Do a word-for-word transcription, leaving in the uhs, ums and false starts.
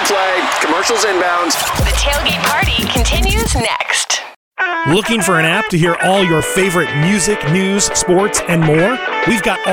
flag. Commercials inbounds. The Tailgate Party continues next. Looking for an app to hear all your favorite music, news, sports, and more? We've got all